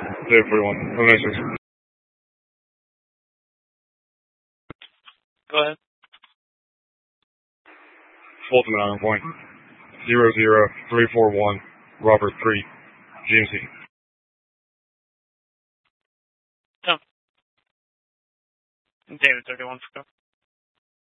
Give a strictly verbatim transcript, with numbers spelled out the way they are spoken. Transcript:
David forty-one. Have a nice day. Go ahead. Fulton Island Point. Zero zero three four one Robert three G M C. Oh. David thirty-one.